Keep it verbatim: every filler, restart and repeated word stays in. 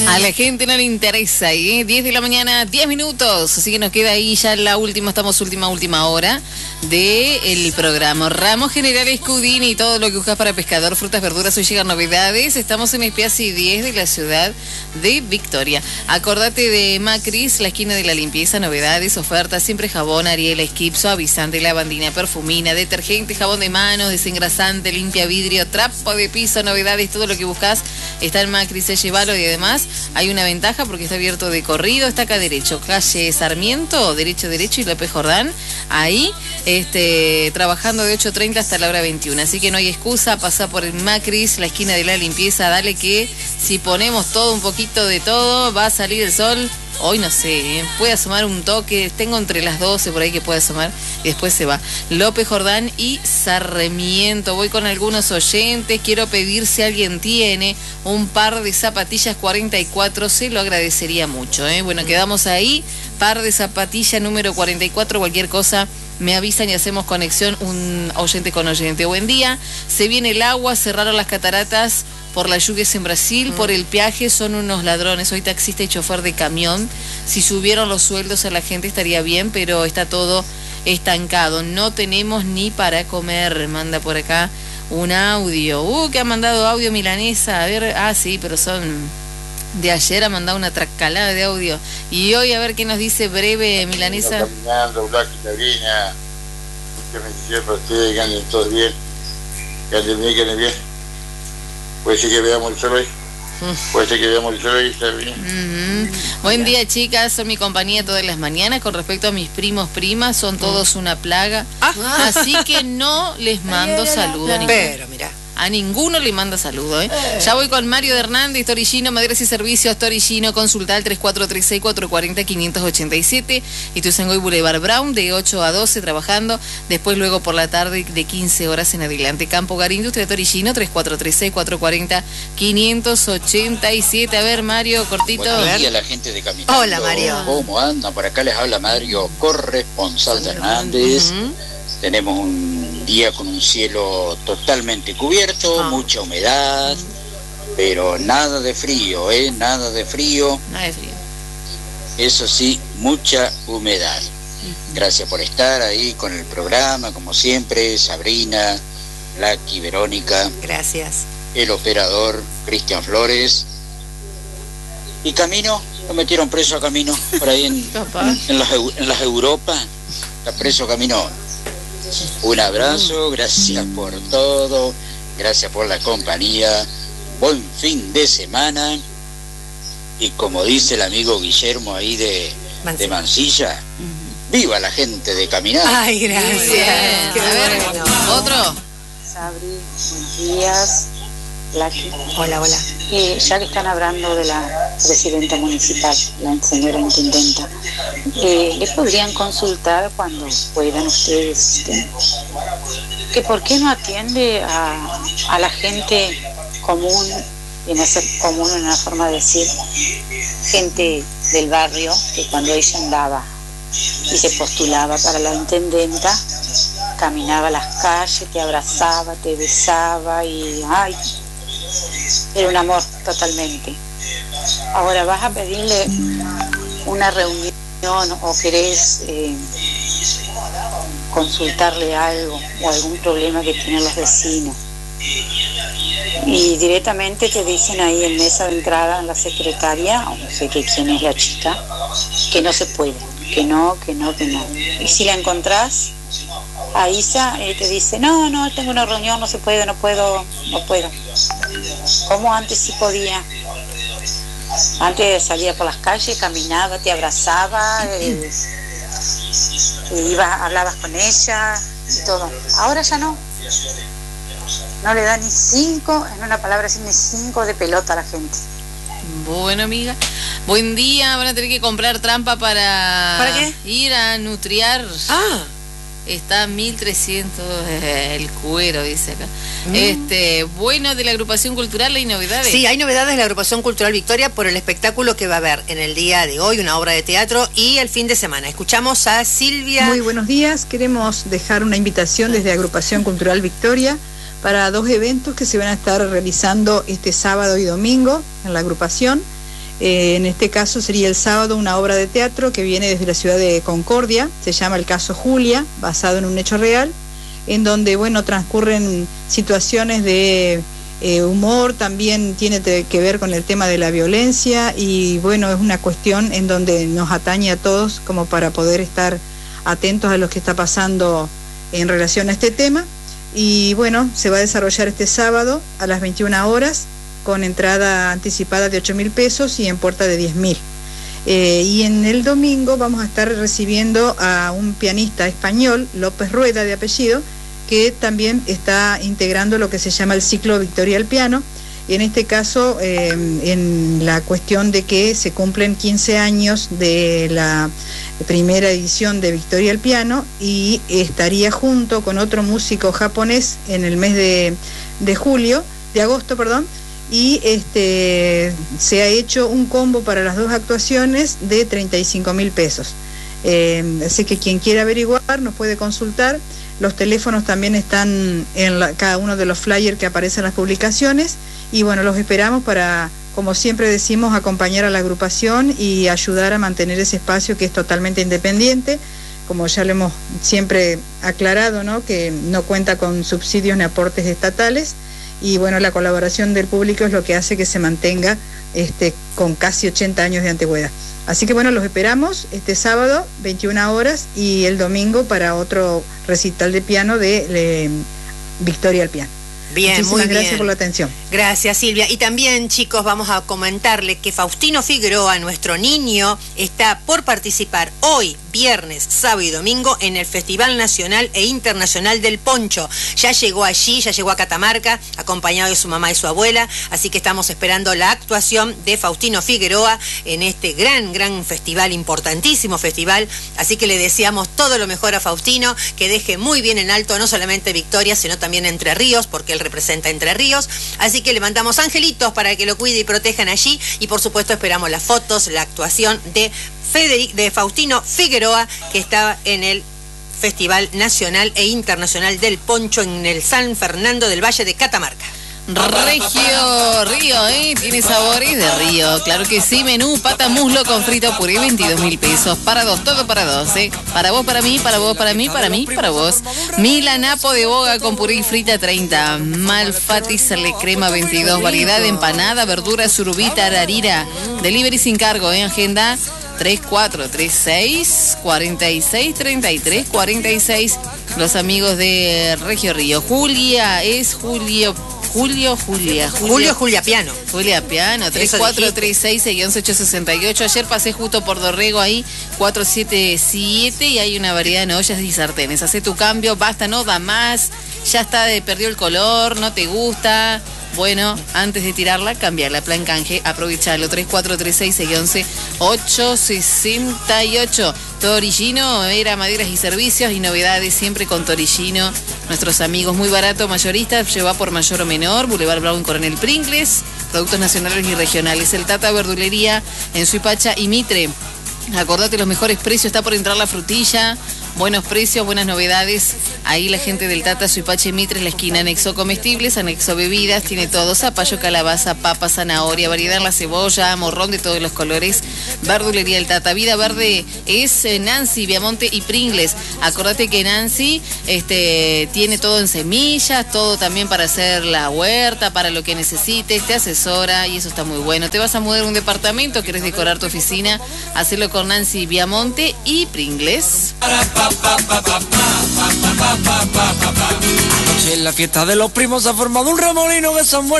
A la gente no le interesa, ¿eh? diez de la mañana, diez minutos, así que nos queda ahí ya la última, estamos última, última hora del programa. Ramos General Escudini y todo lo que buscas para pescador, frutas, verduras, hoy llegan novedades. Estamos en Espiasi diez de la ciudad de Victoria. Acordate de Macris, la esquina de la limpieza, novedades, ofertas, siempre jabón, Ariel, Skip, suavizante, lavandina, perfumina, detergente, jabón de manos, desengrasante, limpia vidrio, trapo de piso, novedades, todo lo que buscas está en Macris, se llévalo. Y además hay una ventaja porque está abierto de corrido, está acá derecho, calle Sarmiento, derecho, derecho y López Jordán, ahí este, trabajando de ocho treinta hasta la hora veintiuna, así que no hay excusa, pasa por el Macris, la esquina de la limpieza, dale que si ponemos todo, un poquito de todo, va a salir el sol. Hoy no sé, ¿eh? Puede asomar un toque, tengo entre las doce por ahí que puede asomar y después se va. López Jordán y Sarmiento. Voy con algunos oyentes, quiero pedir si alguien tiene un par de zapatillas cuarenta y cuatro, se lo agradecería mucho, ¿eh? Bueno, quedamos ahí, par de zapatillas número cuarenta y cuatro, cualquier cosa me avisan y hacemos conexión, un oyente con oyente. Buen día, se viene el agua, cerraron las cataratas por las lluvias en Brasil, mm. por el peaje son unos ladrones, soy taxista y chofer de camión, si subieron los sueldos a la gente estaría bien, pero está todo estancado, no tenemos ni para comer, manda por acá un audio, uh, que ha mandado audio Milanesa, a ver, ah sí, pero son de ayer, ha mandado una tracalada de audio, y hoy a ver qué nos dice breve Milanesa. Caminando, Blanca y Sabrina, muchas bendiciones para ustedes, que anden todos bien, que anden bien, que anden bien. Puede ser que veamos el sol hoy. Puede ser que veamos el sol hoy, está bien. Uh-huh. Buen día, chicas. Son mi compañía todas las mañanas. Con respecto a mis primos, primas, son todos una plaga. Ah. Así que no les mando saludo a ninguno. Pero, mira. A ninguno le manda saludo, ¿eh? eh. Ya voy con Mario de Hernández, Torillino, Maderas y Servicios, Torillino, consulta al tres cuatro tres seis, cuatro cuatro cero, cinco ocho siete, y Ituzaingó y Boulevard Brown, de ocho a doce trabajando, después luego por la tarde de quince horas en adelante. Campo Gar Industria, Torillino, tres cuatro tres seis, cuatro cuatro cero, cinco ocho siete. A ver, Mario, cortito. Buenos días, la gente de Caminando. Hola, Mario. ¿Cómo andan? Por acá les habla Mario, corresponsal de Hernández. Uh-huh. Tenemos un día con un cielo totalmente cubierto, ah. mucha humedad, pero nada de frío, ¿eh? Nada de frío. Nada de frío. Eso sí, mucha humedad. Uh-huh. Gracias por estar ahí con el programa, como siempre, Sabrina, Lucky, Verónica. Gracias. El operador, Cristian Flores. Y Camino, lo metieron preso a Camino, por ahí en, en, las, en las Europas, está preso Camino. Un abrazo, gracias por todo, gracias por la compañía, buen fin de semana, y como dice el amigo Guillermo ahí de Mansilla, de Mansilla, uh-huh. viva la gente de Caminar. Ay, gracias. Qué a ver, bueno. Otro. Sabri, buenos días. Lucky. Hola, hola. Eh, ya que están hablando de la presidenta municipal, la señora intendenta, eh, ¿les podrían consultar cuando puedan ustedes eh, que por qué no atiende a, a la gente común, y en ese común en una forma de decir, gente del barrio, que cuando ella andaba y se postulaba para la intendenta, caminaba las calles, te abrazaba, te besaba y ay, era un amor totalmente. Ahora vas a pedirle una reunión o querés eh, consultarle algo o algún problema que tienen los vecinos, y directamente te dicen ahí en mesa de entrada en la secretaria, o no sé qué, quién es la chica, que no se puede, que no, que no, que no. Y si la encontrás, a Isa eh, te dice, no, no, tengo una reunión, no se puede, no puedo, no puedo. Como antes sí podía. Antes salía por las calles, caminaba, te abrazaba, eh, iba, hablabas con ella y todo. Ahora ya no. No le da ni cinco, en una palabra así, ni cinco de pelota a la gente. Bueno, amiga. Buen día, van a tener que comprar trampa para... ¿Para qué? Ir a nutriar. Ah. Está mil trescientos eh, el cuero, dice acá. Mm. Este, bueno, de la agrupación cultural, ¿hay novedades? Sí, hay novedades de la agrupación cultural Victoria por el espectáculo que va a haber en el día de hoy, una obra de teatro, y el fin de semana. Escuchamos a Silvia. Muy buenos días, queremos dejar una invitación desde Agrupación Cultural Victoria para dos eventos que se van a estar realizando este sábado y domingo en la agrupación. Eh, en este caso sería el sábado una obra de teatro que viene desde la ciudad de Concordia, se llama El caso Julia, basado en un hecho real, en donde, bueno, transcurren situaciones de eh, humor, también tiene que ver con el tema de la violencia y, bueno, es una cuestión en donde nos atañe a todos como para poder estar atentos a lo que está pasando en relación a este tema. Y, bueno, se va a desarrollar este sábado a las veintiuna horas, con entrada anticipada de ocho mil pesos y en puerta de diez mil. Eh, y en el domingo vamos a estar recibiendo a un pianista español, López Rueda de apellido, que también está integrando lo que se llama el ciclo Victoria al Piano. En este caso, eh, en la cuestión de que se cumplen quince años de la primera edición de Victoria al Piano, y estaría junto con otro músico japonés en el mes de, de julio, de agosto, perdón, y este se ha hecho un combo para las dos actuaciones de treinta y cinco mil pesos. Eh, así que quien quiera averiguar nos puede consultar. Los teléfonos también están en la, cada uno de los flyers que aparecen en las publicaciones, y bueno, los esperamos para, como siempre decimos, acompañar a la agrupación y ayudar a mantener ese espacio que es totalmente independiente, como ya lo hemos siempre aclarado, ¿no? Que no cuenta con subsidios ni aportes estatales. Y bueno, la colaboración del público es lo que hace que se mantenga este, con casi ochenta años de antigüedad. Así que bueno, los esperamos este sábado, veintiuna horas, y el domingo para otro recital de piano de, de Victoria al Piano. Bien, Muchísimas muy gracias bien. por la atención. Gracias, Silvia. Y también, chicos, vamos a comentarle que Faustino Figueroa, nuestro niño, está por participar hoy, viernes, sábado y domingo en el Festival Nacional e Internacional del Poncho. Ya llegó allí, ya llegó a Catamarca, acompañado de su mamá y su abuela, así que estamos esperando la actuación de Faustino Figueroa en este gran, gran festival, importantísimo festival. Así que le deseamos todo lo mejor a Faustino, que deje muy bien en alto no solamente Victoria, sino también Entre Ríos, porque él representa Entre Ríos. Así que le mandamos angelitos para que lo cuide y protejan allí, y por supuesto esperamos las fotos, la actuación de Federic, de Faustino Figueroa, que estaba en el Festival Nacional e Internacional del Poncho en el San Fernando del Valle de Catamarca. Regio Río, ¿eh? Tiene sabores de Río, claro que sí. Menú pata muslo con frito puré, veintidós mil pesos. Para dos, todo para dos, ¿eh? Para vos, para mí, para vos, para mí, para mí, para vos. Milanapo de boga con puré y frita, treinta. Malfati le crema, veintidós. Variedad de empanada, verdura, surubita, ararira. Delivery sin cargo, ¿eh? Agenda tres cuatro tres seis, cuatro seis, tres tres, cuatro seis. Los amigos de Regio Río. Julia, es Julio... Julio, Julia, Julio, Julio, Julia Piano. Julia Piano, tres cuatro tres seis, ocho sesenta y ocho. Ayer pasé justo por Dorrego ahí, cuatro siete siete, y hay una variedad de ollas y sartenes. Hacé tu cambio, basta, no da más, ya está, de, perdió el color, no te gusta. Bueno, antes de tirarla, cambiarla, plan canje, aprovechalo. tres cuatro tres seis, once, ocho sesenta y ocho. Torillino, era maderas y servicios y novedades siempre con Torillino. Nuestros amigos, muy barato, mayoristas, lleva por mayor o menor. Boulevard Brown, Coronel Pringles. Productos nacionales y regionales. El Tata Verdulería en Suipacha y Mitre. Acordate, los mejores precios, está por entrar la frutilla. Buenos precios, buenas novedades. Ahí la gente del Tata Suipache Mitre, la esquina, anexo comestibles, anexo bebidas, tiene todo: zapallo, calabaza, papa, zanahoria, variedad en la cebolla, morrón de todos los colores. Verdulería el Tata. Vida Verde es Nancy, Viamonte y Pringles. Acordate que Nancy este, tiene todo en semillas, todo también para hacer la huerta, para lo que necesites, te asesora y eso está muy bueno. Te vas a mudar a un departamento, querés decorar tu oficina, hacelo con Nancy, Viamonte y Pringles. Anoche en la fiesta de los primos se ha formado un remolino que son